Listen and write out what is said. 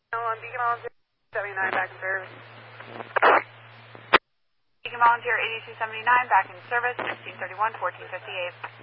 On Beacon Volunteer 79 back in service. Beacon Volunteer 8279 back in service, 1631, 1458.